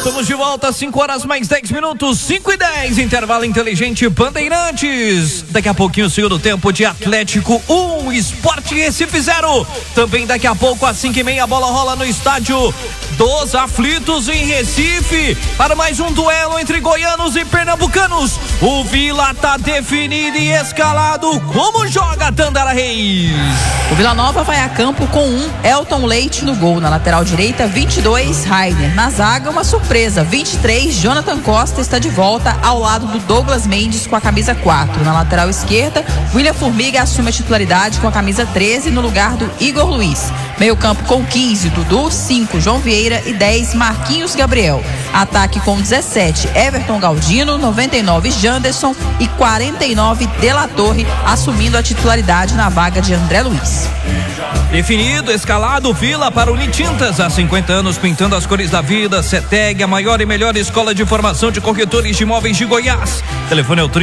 Estamos de volta, 5 horas mais 10 minutos, 5:10, intervalo inteligente Bandeirantes. Daqui a pouquinho o segundo tempo de Atlético 1, Sport Recife 0. Também daqui a pouco às 5:30 a bola rola no estádio dos Aflitos em Recife para mais um duelo entre goianos e pernambucanos. O Vila tá definido e escalado. Como joga Tandara Reis? O Vila Nova vai a campo com Elton Leite no gol. Na lateral direita, 22, Rainer. Na zaga, uma surpresa, 23, Jonathan Costa está de volta ao lado do Douglas Mendes com a camisa 4. Na lateral esquerda, William Formiga assume a titularidade com a camisa 13 no lugar do Igor Luiz. Meio campo com 15, Dudu, 5, João Vieira e 10, Marquinhos Gabriel. Ataque com 17, Everton Galdino, 99, Janderson e 49, De La Torre, assumindo a titularidade na vaga de André Luiz. Definido, escalado, Vila para Unitintas, há 50 anos pintando as cores da vida. CETEG, a maior e melhor escola de formação de corretores de imóveis de Goiás. Telefone é o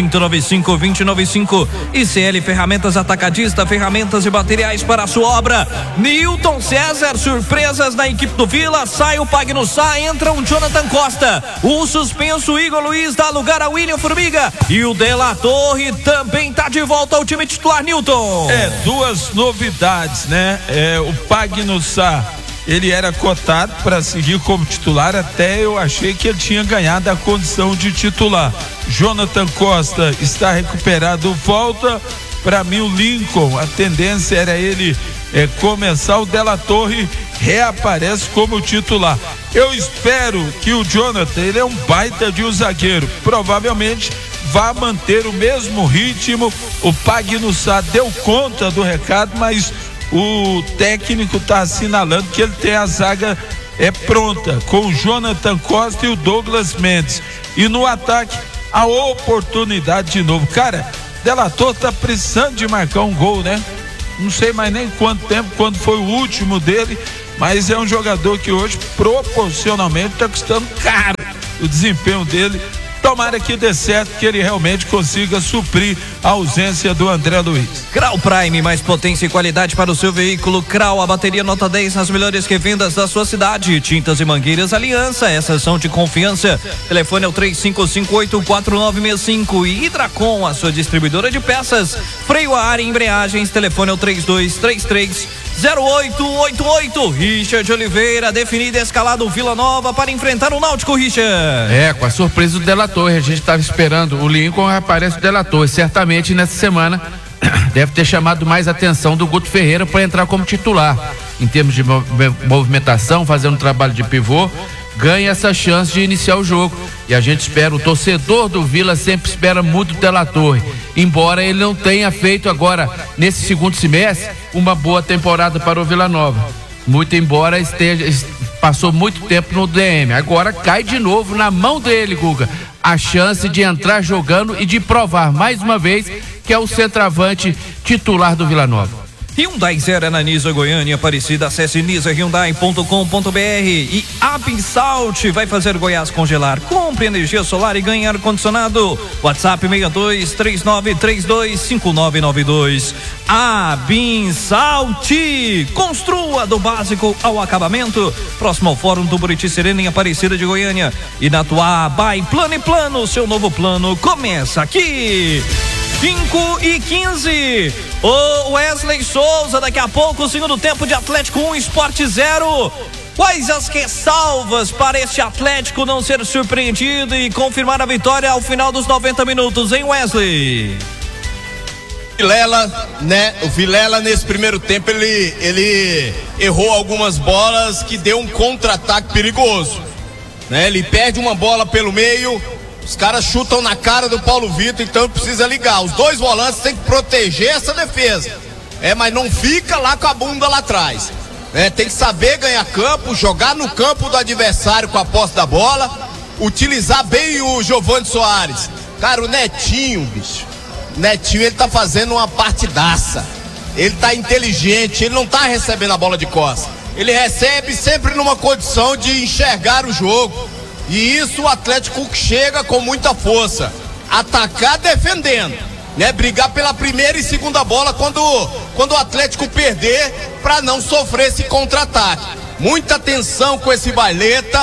3095-2095. ICL Ferramentas Atacadista, ferramentas e materiais para a sua obra. Newton César, surpresas na equipe do Vila. Sai o Pague no Sá, entra um Jonathan Costa. O suspenso Igor Luiz dá lugar a William Formiga. E o De La Torre também tá de volta ao time titular, Newton. Duas novidades, né? O Pagno Sá, ele era cotado para seguir como titular, até eu achei que ele tinha ganhado a condição de titular. Jonathan Costa está recuperado, volta. Para mim o Lincoln, a tendência era ele começar. O De La Torre reaparece como titular. Eu espero que o Jonathan, ele é um baita de um zagueiro, provavelmente vai manter o mesmo ritmo. O Pagno Sá deu conta do recado, mas o técnico está assinalando que ele tem a zaga pronta, com o Jonathan Costa e o Douglas Mendes. E no ataque, a oportunidade de novo. Cara, De La Torre tá precisando de marcar um gol, né? Não sei mais nem quanto tempo, quando foi o último dele, mas é um jogador que hoje, proporcionalmente, tá custando caro o desempenho dele. Tomara que dê certo, que ele realmente consiga suprir a ausência do André Luiz. Crau Prime, mais potência e qualidade para o seu veículo. Crau, a bateria nota 10 nas melhores revendas da sua cidade. Tintas e mangueiras Aliança, essas são de confiança. Telefone é o 3558-4965. E Hidracom, a sua distribuidora de peças. Freio a ar e embreagens, telefone é o 3233-0888. Richard Oliveira, definido e escalado Vila Nova para enfrentar o Náutico, Richard. Com a surpresa do De La Torre, a gente estava esperando o Lincoln, aparece o De La Torre. Certamente nessa semana deve ter chamado mais atenção do Guto Ferreira para entrar como titular. Em termos de movimentação, fazendo um trabalho de pivô, ganha essa chance de iniciar o jogo. E a gente espera, o torcedor do Vila sempre espera muito o De La Torre, embora ele não tenha feito agora, nesse segundo semestre, uma boa temporada para o Vila Nova. Muito embora passou muito tempo no DM. Agora cai de novo na mão dele, Guga, a chance de entrar jogando e de provar mais uma vez que é o centroavante titular do Vila Nova. Hyundai Zero na Nisa Goiânia, Aparecida. Acesse nisahyundai.com.br. E Absalt vai fazer Goiás congelar. Compre energia solar e ganhe ar-condicionado. WhatsApp 6239325992. Absalt. Construa do básico ao acabamento. Próximo ao Fórum do Buriti Serena em Aparecida de Goiânia. E na tua by Plano e Plano, seu novo plano começa aqui. 5:15. O Wesley Souza, daqui a pouco o segundo tempo de Atlético 1, Sport 0. Quais as ressalvas para este Atlético não ser surpreendido e confirmar a vitória ao final dos 90 minutos, hein, Wesley? Vilela, né? O Vilela nesse primeiro tempo ele errou algumas bolas que deu um contra-ataque perigoso, né? Ele perde uma bola pelo meio, os caras chutam na cara do Paulo Vitor, então precisa ligar. Os dois volantes têm que proteger essa defesa. Mas não fica lá com a bunda lá atrás. Tem que saber ganhar campo, jogar no campo do adversário com a posse da bola, utilizar bem o Giovani Soares. Cara, o Netinho, bicho. Netinho, ele tá fazendo uma partidaça. Ele tá inteligente, ele não tá recebendo a bola de costas. Ele recebe sempre numa condição de enxergar o jogo. E isso o Atlético chega com muita força, atacar defendendo, né? Brigar pela primeira e segunda bola quando o Atlético perder, para não sofrer esse contra-ataque. Muita atenção com esse Baileta,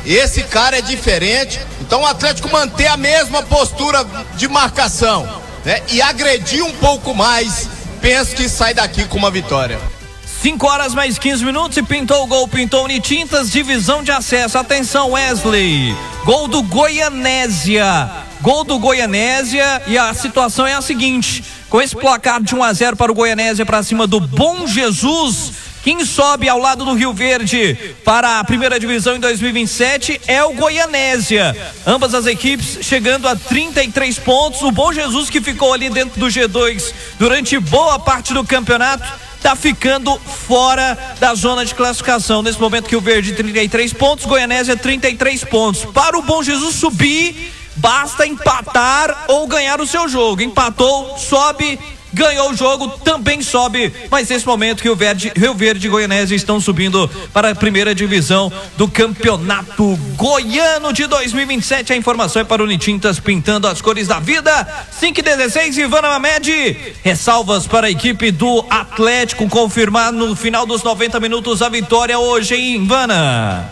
Esse cara é diferente. Então o Atlético manter a mesma postura de marcação, né? E agredir um pouco mais, penso que sai daqui com uma vitória. 5 horas mais 15 minutos e pintou o gol, pintou Unitintas, divisão de acesso. Atenção, Wesley. Gol do Goianésia. Gol do Goianésia e a situação é a seguinte: com esse placar de 1-0 para o Goianésia para cima do Bom Jesus, quem sobe ao lado do Rio Verde para a primeira divisão em 2027 é o Goianésia. Ambas as equipes chegando a 33 pontos. O Bom Jesus, que ficou ali dentro do G2 durante boa parte do campeonato, tá ficando fora da zona de classificação. Nesse momento, Rio Verde 33 pontos, Goianésia 33 pontos. Para o Bom Jesus subir, basta empatar ou ganhar o seu jogo. Empatou, sobe. Ganhou o jogo, também sobe. Mas nesse momento, Rio Verde e Goianésia estão subindo para a primeira divisão do Campeonato Goiano de 2027. A informação é para o Unitintas, pintando as cores da vida. 5:16, Ivana Mamed. Ressalvas para a equipe do Atlético confirmar no final dos 90 minutos a vitória hoje, hein, Ivana?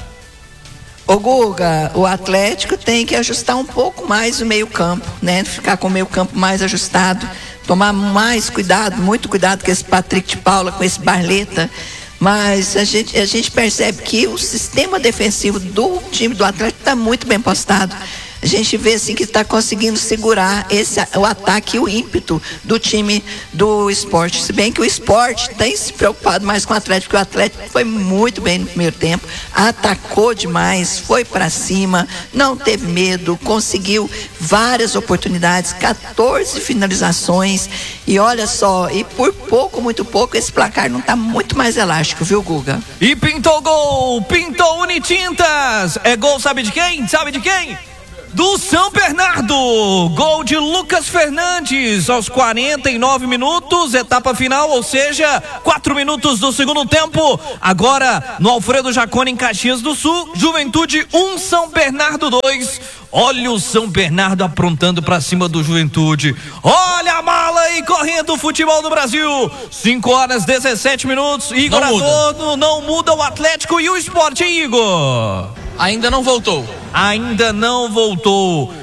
Ô Guga, o Atlético tem que ajustar um pouco mais o meio-campo, né? Ficar com o meio-campo mais ajustado, tomar mais cuidado, muito cuidado com esse Patrick de Paula, com esse Barleta. Mas a gente percebe que o sistema defensivo do time do Atlético está muito bem postado. A gente vê assim que está conseguindo segurar o ataque e o ímpeto do time do Sport. Se bem que o Sport tem se preocupado mais com o Atlético, porque o Atlético foi muito bem no primeiro tempo, atacou demais, foi para cima, não teve medo, conseguiu várias oportunidades, 14 finalizações. E olha só, e por pouco, muito pouco, esse placar não está muito mais elástico, viu, Guga? E pintou gol, pintou Unitintas. É gol, sabe de quem? Sabe de quem? Do São Bernardo. Gol de Lucas Fernandes aos 49 minutos, etapa final, ou seja, 4 minutos do segundo tempo. Agora no Alfredo Jaconi, em Caxias do Sul. Juventude 1, São Bernardo 2. Olha o São Bernardo aprontando pra cima do Juventude. Olha a mala aí correndo o futebol do Brasil. 5 horas 17 minutos. Igor Adorno, não muda o Atlético e o Sport, hein, Igor? Ainda não voltou. Ainda não voltou.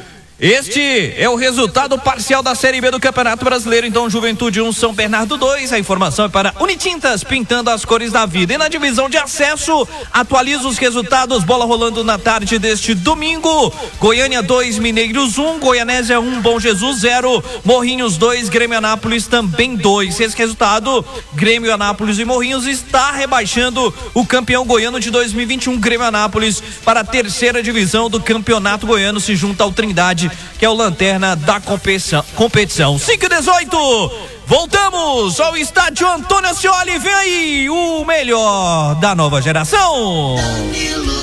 Este é o resultado parcial da Série B do Campeonato Brasileiro. Então, Juventude 1, São Bernardo 2. A informação é para Unitintas, pintando as cores da vida. E na divisão de acesso, atualiza os resultados. Bola rolando na tarde deste domingo. Goiânia 2, Mineiros 1, Goianésia 1, Bom Jesus 0, Morrinhos 2, Grêmio Anápolis também 2. Esse resultado, Grêmio Anápolis e Morrinhos, está rebaixando o campeão goiano de 2021, Grêmio Anápolis, para a terceira divisão do Campeonato Goiano. Se junta ao Trindade, que é o lanterna da competição. 5:18. Voltamos ao estádio Antônio Ascioli. Vem aí o melhor da nova geração. Danilo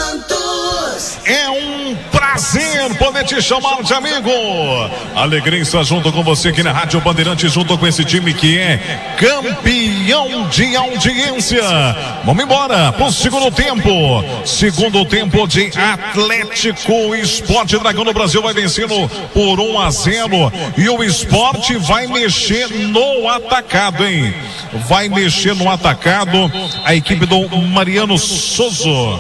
Santos. É um prazer poder te chamar de amigo. Alegria estar junto com você aqui na Rádio Bandeirantes, junto com esse time que é campeão de audiência. Vamos embora pro segundo tempo. Segundo tempo de Atlético. Esporte Dragão do Brasil vai vencendo por 1-0. E o Esporte vai mexer no atacado, hein? Vai mexer no atacado. A equipe do Mariano Soso.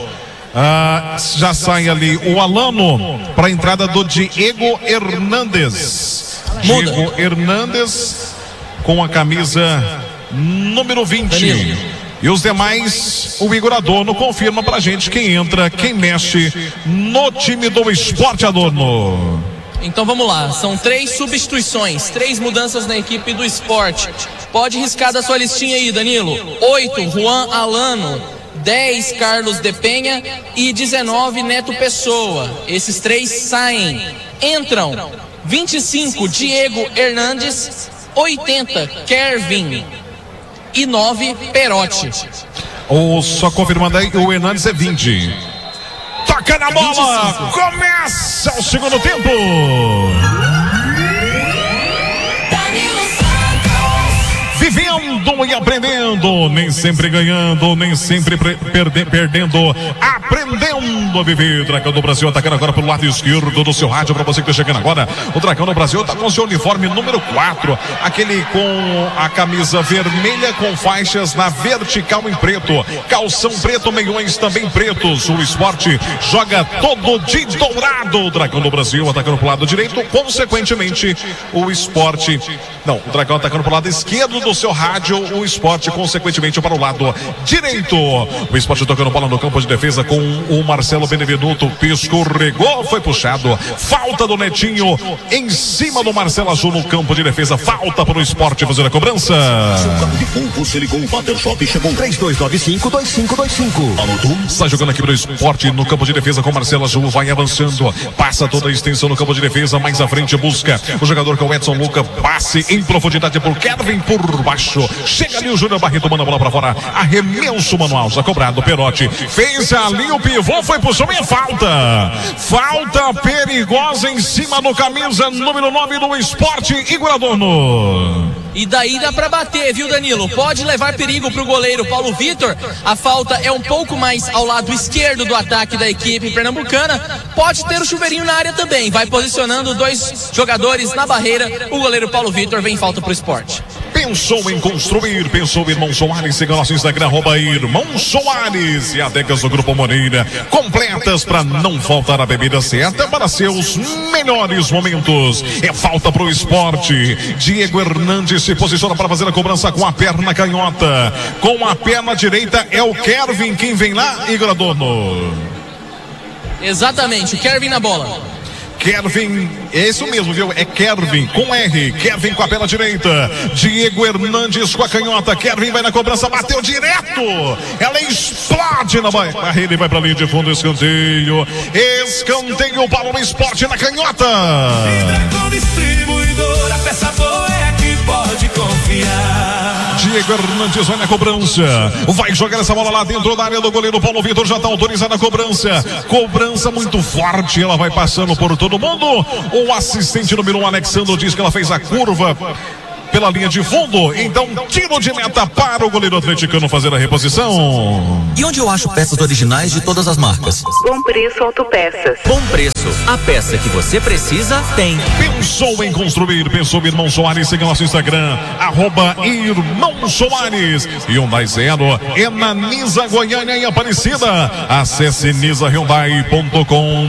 Já sai ali o Alano para a entrada do Diego Hernandes. Diego Hernandes com a camisa número 20. Danilo. E os demais, o Igor Adorno confirma pra gente quem entra, quem mexe no time do Esporte, Adorno. Então vamos lá, são 3 substituições, 3 mudanças na equipe do Sport. Pode riscar da sua listinha aí, Danilo. 8, Juan Alano. 10, Carlos de Penha. E 19, Neto Pessoa. Esses 3 saem. Entram 25, Diego Hernandes. 80, Kervin. E 9, Perotti. Só confirmando aí, o Hernandes é 20. Toca na bola, 25. Começa o segundo tempo. Vivendo vivendo e aprendendo, nem sempre ganhando, nem sempre perdendo, aprendendo a viver. Dragão do Brasil atacando agora pelo lado esquerdo do seu rádio, para você que está chegando agora. O Dragão do Brasil está com seu uniforme número 4, aquele com a camisa vermelha com faixas na vertical em preto, calção preto, meiões também pretos. O esporte joga todo de dourado. O Dragão do Brasil atacando pro lado direito, consequentemente o esporte, não, o Dragão atacando pro lado esquerdo do seu rádio, o esporte consequentemente para o lado direito. O esporte tocando bola no campo de defesa com o Marcelo Benevenuto, escorregou, foi puxado, falta do Netinho em cima do Marcelo Azul no campo de defesa, falta para o esporte fazer a cobrança. Você ligou o Water Shop, chegou 3295-2525. Anotou? Está jogando aqui para o esporte no campo de defesa com o Marcelo Azul, vai avançando, passa toda a extensão no campo de defesa, mais à frente busca o jogador que é o Edson Luca, passe em profundidade por Kevin por baixo, chega ali o Júnior Barreto, manda a bola para fora, arremesso manual, já cobrado, Perotti fez ali o pivô, foi pro chão e falta perigosa em cima do camisa número 9 do esporte, Igor Adorno. E daí dá pra bater, viu, Danilo? Pode levar perigo pro goleiro Paulo Vitor. A falta é um pouco mais ao lado esquerdo do ataque da equipe pernambucana. Pode ter o chuveirinho na área também. Vai posicionando 2 jogadores na barreira. O goleiro Paulo Vitor vem falta pro esporte. Pensou em construir, pensou Irmão Soares, siga nosso Instagram, @Irmão Soares, e adegas do Grupo Moreira, completas para não faltar a bebida certa para seus melhores momentos. É falta pro esporte. Diego Hernandes se posiciona para fazer a cobrança com a perna canhota. Com a perna direita é o Kevin quem vem lá, Igor Adorno. Exatamente, o Kevin na bola. Kevin, é isso mesmo, viu? É Kevin com R, Kevin com a perna direita, Diego Hernandes com a canhota, Kevin vai na cobrança, bateu direto, ela explode na barreira e vai pra linha de fundo, escanteio para o esporte na canhota. Distribuidora, peça boa é aqui, pode confiar. Diego Hernandes vai na cobrança, vai jogar essa bola lá dentro da área do goleiro Paulo Vitor, já está autorizada a cobrança muito forte, ela vai passando por todo mundo. O assistente número 1, Alexandre, diz que ela fez a curva pela linha de fundo, então tiro de meta para o goleiro atleticano fazer a reposição. E onde eu acho peças originais de todas as marcas? Bom Preço Autopeças. Bom Preço, a peça que você precisa tem. Pensou em construir, pensou Irmão Soares, siga nosso Instagram, @Irmão Soares. Hyundai Zero é na Nisa Goiânia e Aparecida. Acesse nisahyundai.com.br.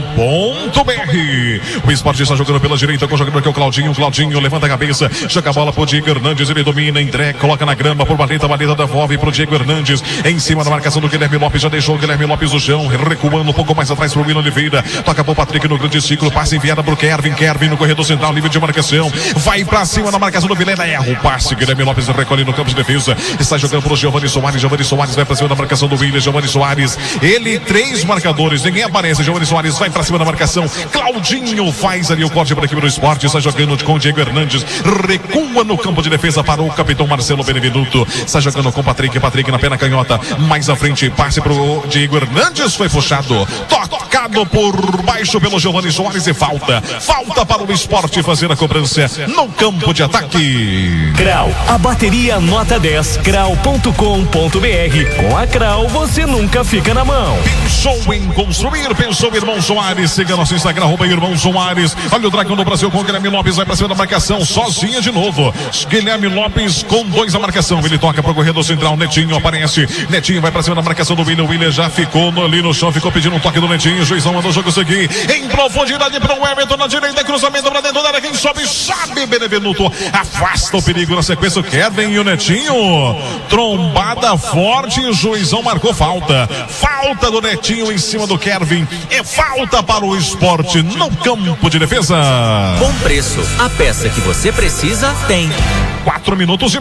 O esporte está jogando pela direita com o jogador que é o Claudinho levanta a cabeça, joga a bola pro Diego Hernandes, ele domina, entrega, coloca na grama por Baleta devolve pro Diego Hernandes, em cima da marcação do Guilherme Lopes, já deixou o Guilherme Lopes no chão, recuando um pouco mais atrás pro William Oliveira, toca pro Patrick no grande ciclo, passe enviada pro Kevin no corredor central, livre de marcação, vai pra cima da marcação do Vilela, erra o passe, Guilherme Lopes recolhe no campo de defesa, está jogando pro Giovani Soares vai pra cima da marcação do William, Giovani Soares, ele 3 marcadores, ninguém aparece, Giovani Soares vai pra cima da marcação, Claudinho faz ali o corte para a equipe do esporte, está jogando com o Diego Hernandes, recua no campo de defesa para o capitão Marcelo Benevenuto, está jogando com Patrick na perna canhota, mais à frente, passe pro Diego Hernandes, foi puxado, tocado por baixo pelo Giovani Soares e falta para o esporte fazer a cobrança no campo de ataque. Crau, a bateria nota 10, crau.com.br. Com a Crau você nunca fica na mão. Pensou em construir, pensou Irmão Soares, siga nosso Instagram, @Irmão Soares. Olha o Dragão do Brasil com o Guilherme Lopes, vai pra cima da marcação, sozinha de novo. Guilherme Lopes com 2 na marcação, ele toca pro corredor central, Netinho aparece, Netinho vai pra cima da marcação do William já ficou ali no chão, ficou pedindo um toque do Netinho, o juizão mandou o jogo seguir, em profundidade para o Everton na direita, cruzamento pra dentro da área, quem sobe, Benevenuto, afasta o perigo na sequência, o Kevin e o Netinho, trombada forte, o juizão marcou falta do Netinho em cima do Kevin, é falta para o esporte no campo de defesa. Bom Preço, a peça que você precisa tem. 4 minutos e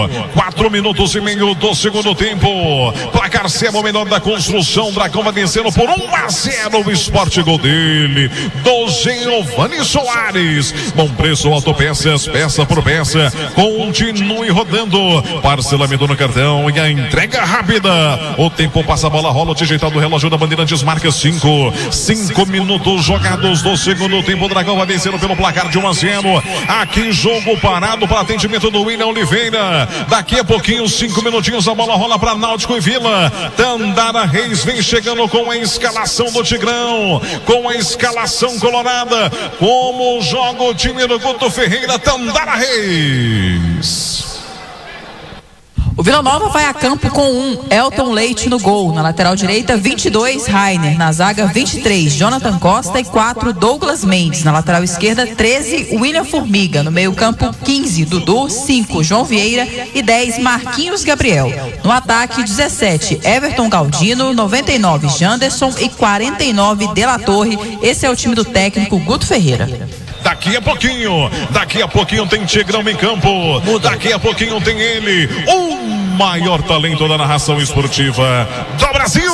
meio do segundo tempo. Placar Seba, o menor da construção. Dragão vai vencendo por 1-0 o esporte, gol dele, do Giovani Soares. Bom Preço Autopeças, peça por peça. Continue rodando. Parcelamento no cartão e a entrega rápida. O tempo passa, a bola rola, o digital do relógio da Bandeirantes marca 5 minutos jogados do segundo tempo. O Dragão vai vencendo pelo placar de 1-0. Aqui jogo parado para atendimento do William Oliveira. Daqui a pouquinho, 5 minutinhos, a bola rola para Náutico e Vila. Tandara Reis vem chegando com a escalação do Tigrão, com a escalação colorada. Como joga o time do Guto Ferreira? Tandara Reis. O Vila Nova vai a campo com 1, Elton Leite no gol. Na lateral direita, 22, Rainer. Na zaga, 23, Jonathan Costa e 4, Douglas Mendes. Na lateral esquerda, 13, William Formiga. No meio campo, 15, Dudu, 5, João Vieira e 10, Marquinhos Gabriel. No ataque, 17, Everton Galdino, 99, Janderson e 49, De La Torre. Esse é o time do técnico Guto Ferreira. Daqui a pouquinho tem Tigrão em campo. Daqui a pouquinho tem ele, o maior talento da narração esportiva do Brasil.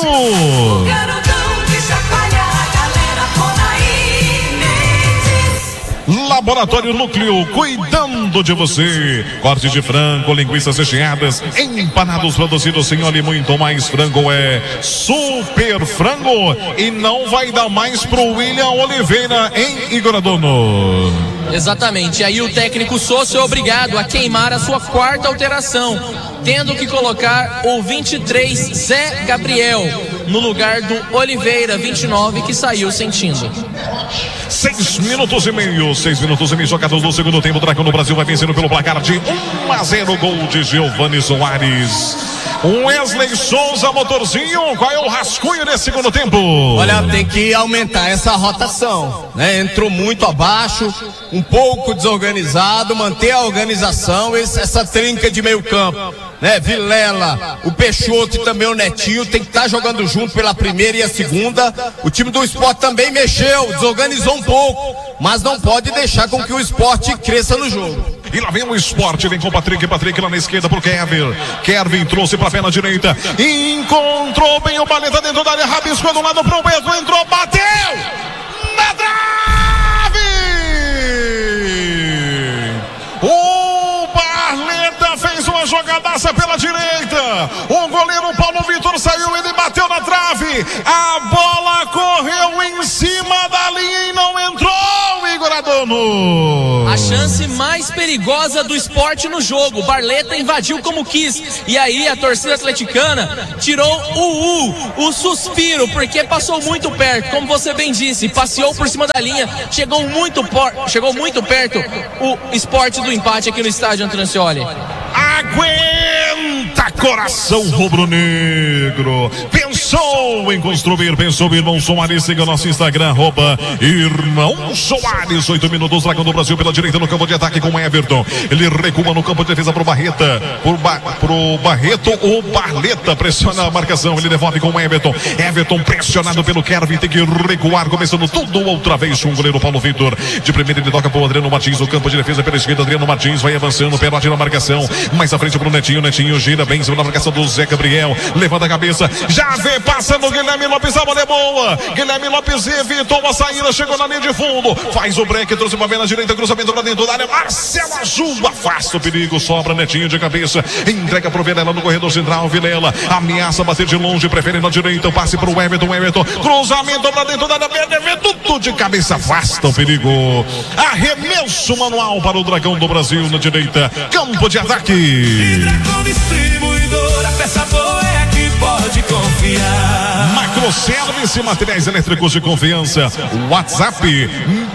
Laboratório Núcleo, cuidando de você. Corte de frango, linguiças recheadas, empanados produzidos sem óleo e muito mais. Frango é super frango. E não vai dar mais pro William Oliveira, em Igor Adorno. Exatamente, aí o técnico Sosso é obrigado a queimar a sua quarta alteração, tendo que colocar o 23, Zé Gabriel, no lugar do Oliveira, 29, que saiu sentindo. 6 minutos e meio jogados no segundo tempo. O Dragão do Brasil vai vencendo pelo placar de 1-0, gol de Giovani Soares. Wesley Souza, motorzinho, qual é o rascunho desse segundo tempo? Olha, tem que aumentar essa rotação, né? Entrou muito abaixo, um pouco desorganizado, manter a organização, essa trinca de meio campo, né? Vilela, o Peixoto e também o Netinho tem que estar jogando junto pela primeira e a segunda. O time do Sport também mexeu, desorganizou um pouco, mas não pode deixar com que o Sport cresça no jogo. E lá vem o Sport, vem com o Patrick lá na esquerda pro Kevin trouxe pra perna direita, encontrou bem o Barleta dentro da área, rabiscou do lado pro Beto, entrou, bateu na trave! O Barleta fez uma jogadaça pela direita, o goleiro Paulo Vitor saiu, ele bateu na trave, a bola correu em cima da linha e não entrou, Igor Adorno. A chance mais perigosa do Sport no jogo, Barleta invadiu como quis, e aí a torcida atleticana tirou o suspiro, porque passou muito perto, como você bem disse, passeou por cima da linha, chegou muito perto o Sport do empate aqui no estádio Antrancioli. Aguenta, coração rubro-negro. Pensou em construir, pensou Irmão Soares. Siga o nosso Instagram, @Irmão Soares. 8 minutos, Dragão do Brasil pela direita no campo de ataque com o Everton. Ele recua no campo de defesa pro Barreta. Pro Barreto, o Barleta pressiona a marcação. Ele devolve com o Everton. Everton pressionado pelo Kevin, tem que recuar, começando tudo outra vez com o goleiro Paulo Vitor. De primeira ele toca pro Adriano Martins, o campo de defesa pela esquerda. Adriano Martins vai avançando, perde na marcação. Mais à frente pro Netinho gira bem em cima da marcação do Zé Gabriel, levanta a cabeça, já vê passando o Guilherme Lopes, a bola é boa, Guilherme Lopes evitou a saída, chegou na linha de fundo, faz o break, trouxe uma na direita, cruzamento pra dentro da área, Marcelo Azul, afasta o perigo, sobra Netinho de cabeça, entrega pro Vilela no corredor central, Vilela ameaça bater de longe, prefere na direita, o passe pro Everton, cruzamento pra dentro da área, tudo de cabeça, afasta o perigo, arremesso manual para o Dragão do Brasil na direita, campo de ataque. Hidracon Distribuidora, peça boa é que pode confiar. Macroservice, materiais elétricos de confiança. WhatsApp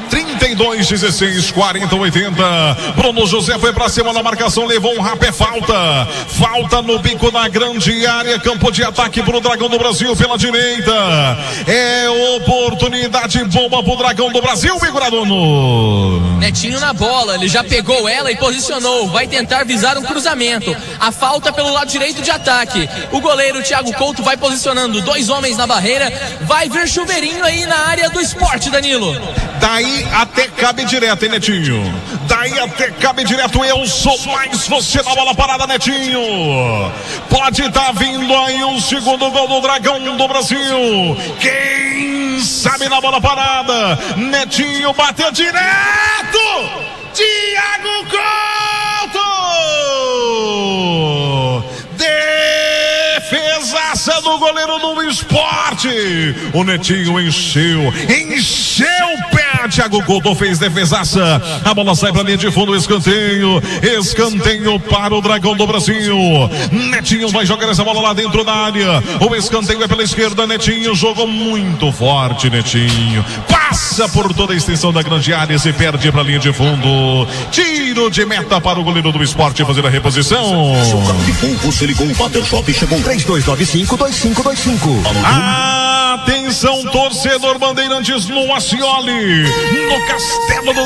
32164080. Bruno José foi pra cima da marcação, levou um rapé, falta no bico da grande área, campo de ataque pro Dragão do Brasil pela direita. É oportunidade boa pro Dragão do Brasil, Igor Adorno. Netinho na bola, ele já pegou ela e posicionou, vai tentar visar um cruzamento. A falta pelo lado direito de ataque. O goleiro Thiago Couto vai posicionando 2 homens na barreira, vai vir chuveirinho aí na área do Sport, Danilo. Daí até cabe direto, hein, Netinho? Daí até cabe direto, eu sou mais você na bola parada, Netinho. Pode estar vindo aí o segundo gol do Dragão do Brasil. Quem sabe na bola parada? Netinho bateu direto. Thiago Couto! Defesaça do goleiro do Sport. O Netinho encheu o pé Thiago Couto fez defesaça. A bola sai pra linha de fundo, escanteio. Escanteio para o Dragão do Brasil. Netinho vai jogar essa bola lá dentro da área. O escanteio é pela esquerda, Netinho jogou muito forte, Netinho. Passa por toda a extensão da grande área e se perde pra linha de fundo. Tiro de meta para o goleiro do Sport fazer a reposição. Você ligou o Pater Shop, chegou 3295-2525. Atenção, torcedor Bandeirantes no Acioli, no Castelo do